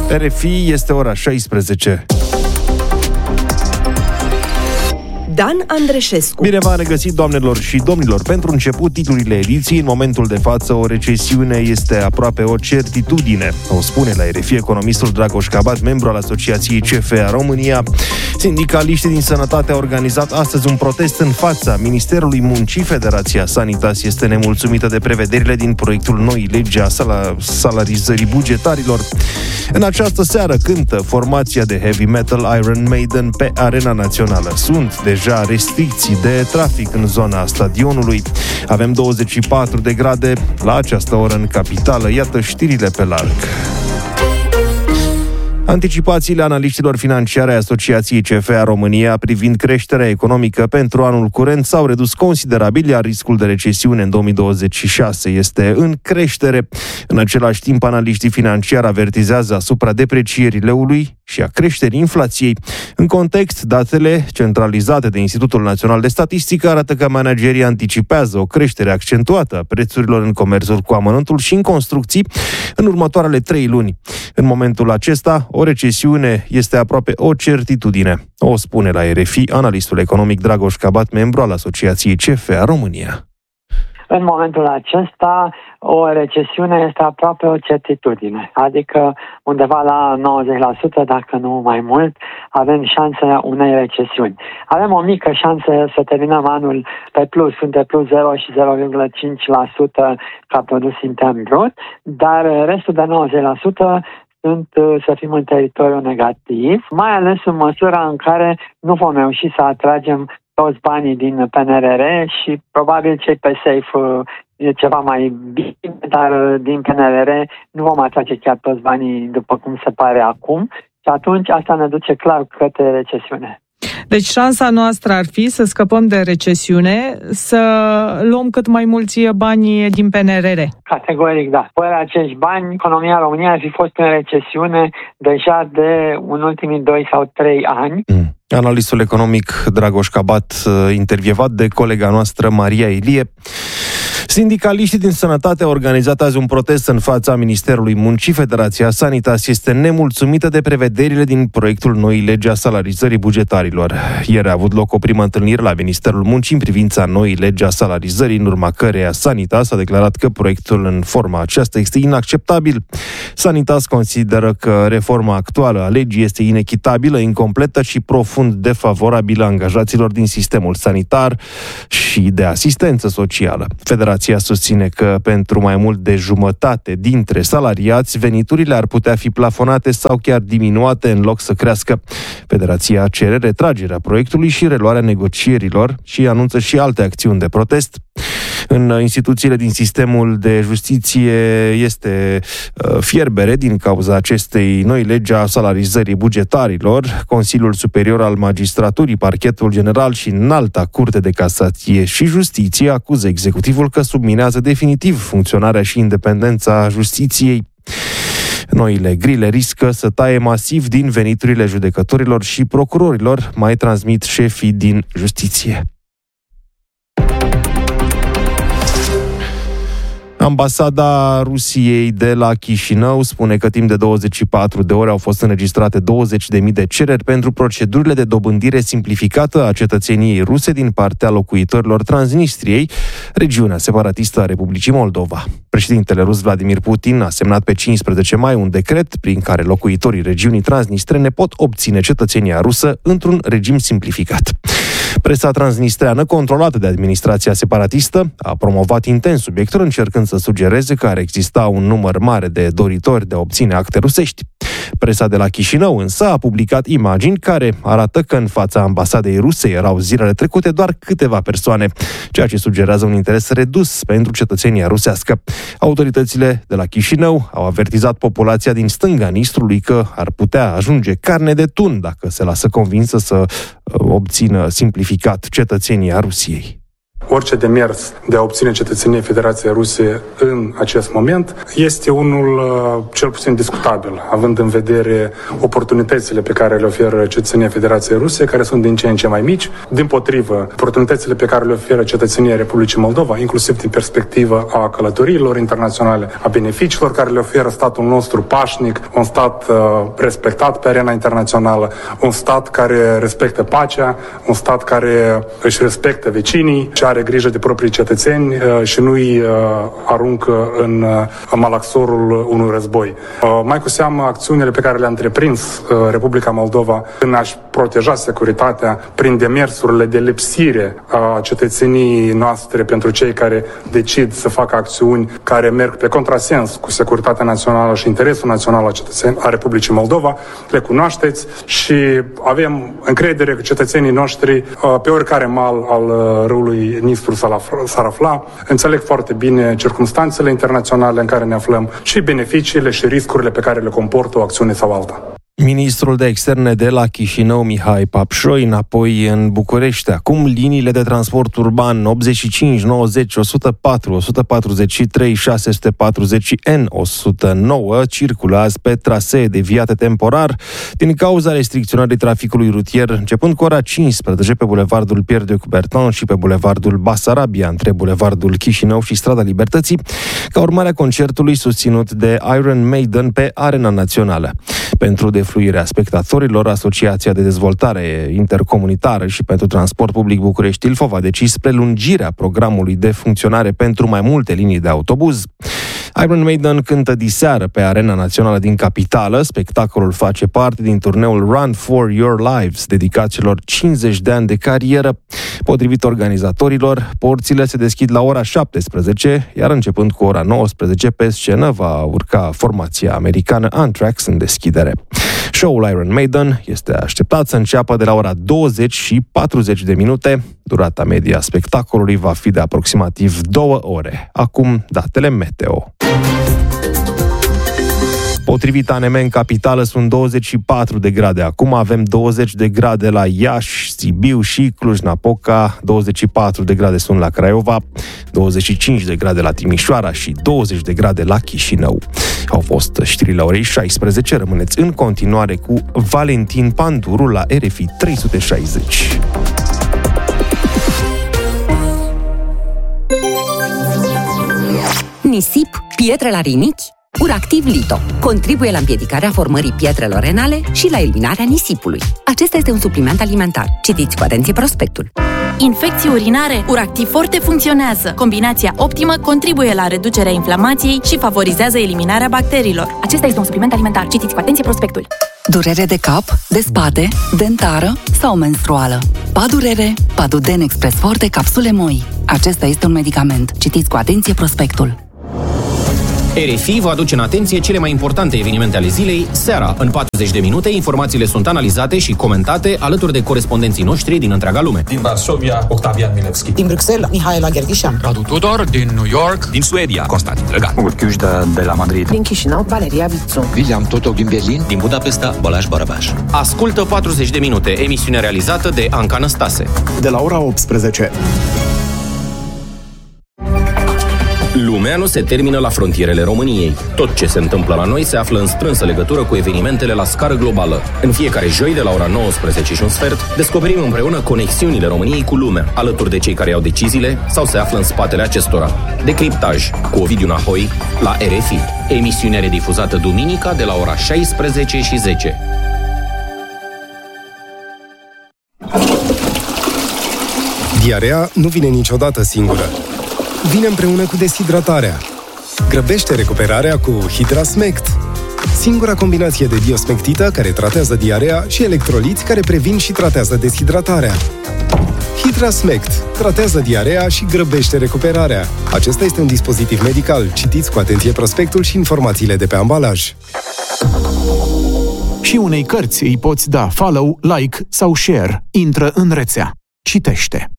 RFI, este ora 16. Dan Andreșescu. Bine v-am regăsit, doamnelor și domnilor. Pentru început, titlurile ediției. În momentul de față, o recesiune este aproape o certitudine. O spune la RFI economistul Dragoș Cabat, membru al Asociației CFA România. Sindicaliștii din sănătate au organizat astăzi un protest în fața Ministerului Muncii. Federația Sanitas este nemulțumită de prevederile din proiectul noii lege a salarizării bugetarilor. În această seară cântă formația de heavy metal Iron Maiden pe arena națională. Sunt deja restricții de trafic în zona stadionului. Avem 24 de grade la această oră în capitală. Iată știrile pe larg. Anticipațiile analiștilor financiari ai Asociației CFA România privind creșterea economică pentru anul curent s-au redus considerabil, iar riscul de recesiune în 2026 este în creștere. În același timp, analiștii financiari avertizează asupra deprecierii leului și a creșterii inflației. În context, datele centralizate de Institutul Național de Statistică arată că managerii anticipează o creștere accentuată a prețurilor în comerțul cu amănuntul și în construcții în următoarele 3 luni. În momentul acesta, o recesiune este aproape o certitudine. O spune la RFI analistul economic Dragoș Cabat, membru al Asociației CFA România. În momentul acesta, o recesiune este aproape o certitudine, adică undeva la 90%, dacă nu mai mult, avem șanse unei recesiuni. Avem o mică șansă să terminăm anul pe plus, între plus 0 și 0,5% ca produs intern brut, dar restul de 90% sunt, să fim în teritoriu negativ, mai ales în măsura în care nu vom reuși să atragem toți banii din PNRR și probabil cei pe safe e ceva mai bine, dar din PNRR nu vom atrage chiar toți banii după cum se pare acum și atunci asta ne duce clar către recesiune. Deci șansa noastră ar fi să scăpăm de recesiune, să luăm cât mai mulți bani din PNRR. Categoric, da. Fără acești bani, economia României ar fi fost în recesiune deja de în ultimii 2 sau 3 ani. Analistul economic Dragoș Cabat, intervievat de colega noastră Maria Ilie. Sindicaliștii din sănătate au organizat azi un protest în fața Ministerului Muncii. Federația Sanitas este nemulțumită de prevederile din proiectul noii legi a salarizării bugetarilor. Ieri a avut loc o primă întâlnire la Ministerul Muncii în privința noii legi a salarizării, în urma căreia Sanitas a declarat că proiectul în forma aceasta este inacceptabil. Sanitas consideră că reforma actuală a legii este inechitabilă, incompletă și profund defavorabilă angajaților din sistemul sanitar și de asistență socială. Federația susține că pentru mai mult de jumătate dintre salariați, veniturile ar putea fi plafonate sau chiar diminuate în loc să crească. Federația cere retragerea proiectului și reluarea negocierilor și anunță și alte acțiuni de protest. În instituțiile din sistemul de justiție este fierbere din cauza acestei noi legi a salarizării bugetarilor. Consiliul Superior al Magistraturii, Parchetul General și Înalta Curte de Casație și Justiție acuză executivul că subminează definitiv funcționarea și independența justiției. Noile grile riscă să taie masiv din veniturile judecătorilor și procurorilor, mai transmit șefii din justiție. Ambasada Rusiei de la Chișinău spune că timp de 24 de ore au fost înregistrate 20.000 de cereri pentru procedurile de dobândire simplificată a cetățeniei ruse din partea locuitorilor Transnistriei, regiunea separatistă a Republicii Moldova. Președintele rus Vladimir Putin a semnat pe 15 mai un decret prin care locuitorii regiunii transnistrene pot obține cetățenia rusă într-un regim simplificat. Presa transnistreană, controlată de administrația separatistă, a promovat intens subiectul, încercând să sugereze că ar exista un număr mare de doritori de a obține acte rusești. Presa de la Chișinău însă a publicat imagini care arată că în fața ambasadei ruse erau zilele trecute doar câteva persoane, ceea ce sugerează un interes redus pentru cetățenia rusească. Autoritățile de la Chișinău au avertizat populația din stânga Nistrului că ar putea ajunge carne de tun dacă se lasă convinsă să obțină simplificat cetățenia Rusiei. Orice demers de a obține cetățenie Federației Ruse în acest moment este unul cel puțin discutabil, având în vedere oportunitățile pe care le oferă cetățenia Federației Ruse, care sunt din ce în ce mai mici. Dimpotrivă, oportunitățile pe care le oferă cetățenia Republicii Moldova, inclusiv din perspectivă a călătoriilor internaționale, a beneficiilor care le oferă statul nostru pașnic, un stat respectat pe arena internațională, un stat care respectă pacea, un stat care își respectă vecinii și are grijă de proprii cetățeni și nu îi aruncă în malaxorul unui război. Mai cu seamă, acțiunile pe care le-a întreprins Republica Moldova în a-și proteja securitatea prin demersurile de lipsire a cetățeniei noastre pentru cei care decid să facă acțiuni care merg pe contrasens cu securitatea națională și interesul național a Republicii Moldova, le cunoașteți și avem încredere că cetățenii noștri pe oricare mal al râului Nistru s-ar afla, înțeleg foarte bine circumstanțele internaționale în care ne aflăm și beneficiile și riscurile pe care le comportă o acțiune sau alta. Ministrul de Externe de la Chișinău, Mihai Papșoi, înapoi în București. Acum liniile de transport urban 85, 90, 104, 143, 640 și N109 circulă azi pe trasee deviate temporar din cauza restricționării traficului rutier, începând cu ora 15 pe bulevardul Pierre de Coubertin și pe bulevardul Basarabia, între bulevardul Chișinău și Strada Libertății, ca urmare a concertului susținut de Iron Maiden pe Arena Națională. Pentru defluirea spectatorilor, Asociația de Dezvoltare Intercomunitară și pentru Transport Public București Ilfov a decis prelungirea programului de funcționare pentru mai multe linii de autobuz. Iron Maiden cântă diseară pe Arena Națională din capitală. Spectacolul face parte din turneul Run for Your Lives, dedicat celor 50 de ani de carieră. Potrivit organizatorilor, porțile se deschid la ora 17, iar începând cu ora 19 pe scenă va urca formația americană Anthrax în deschidere. Show-ul Iron Maiden este așteptat să înceapă de la ora 20 și 40 de minute. Durata media a spectacolului va fi de aproximativ 2 ore. Acum, datele meteo. Potrivit ANM, în capitală sunt 24 de grade. Acum avem 20 de grade la Iași, Sibiu și Cluj-Napoca, 24 de grade sunt la Craiova, 25 de grade la Timișoara și 20 de grade la Chișinău. Au fost știrile orei 16. Rămâneți în continuare cu Valentin Panduru la RFI 360. Nisip, pietre la rinichi? Uractiv Lito contribuie la împiedicarea formării pietrelor renale și la eliminarea nisipului. Acesta este un supliment alimentar. Citiți cu atenție prospectul. Infecții urinare, Uractiv Forte funcționează. Combinația optimă contribuie la reducerea inflamației și favorizează eliminarea bacteriilor. Acesta este un supliment alimentar. Citiți cu atenție prospectul. Durere de cap, de spate, dentară sau menstruală. Padurere, Paduden Express Forte capsule moi. Acesta este un medicament. Citiți cu atenție prospectul. RFI vă aduce în atenție cele mai importante evenimente ale zilei, seara. În 40 de minute, informațiile sunt analizate și comentate alături de corespondenții noștri din întreaga lume. Din Varsovia, Octavian Milevski. Din Bruxelles, Mihaela Gherghișan. Radu Tudor, din New York. Din Suedia, Constantin Drăgan. Urchiușda de la Madrid. Din Chișinău, Valeria Vițu. William Totov din Berlin. Din Budapesta, Balázs Barabás. Ascultă 40 de minute, emisiune realizată de Anca Năstase. De la ora 18. Lumea nu se termină la frontierele României. Tot ce se întâmplă la noi se află în strânsă legătură cu evenimentele la scară globală. În fiecare joi, de la ora 19 și un sfert, descoperim împreună conexiunile României cu lumea, alături de cei care iau deciziile sau se află în spatele acestora. Decriptaj cu Ovidiu Nahoi la RFI. Emisiune redifuzată duminica de la ora 16 și 10. Diarea nu vine niciodată singură. Vine împreună cu deshidratarea. Grăbește recuperarea cu Hidrasmect. Singura combinație de diosmectită care tratează diarea și electroliți care previn și tratează deshidratarea. Hidrasmect tratează diarea și grăbește recuperarea. Acesta este un dispozitiv medical. Citiți cu atenție prospectul și informațiile de pe ambalaj. Și unei cărți îi poți da follow, like sau share. Intră în rețea. Citește.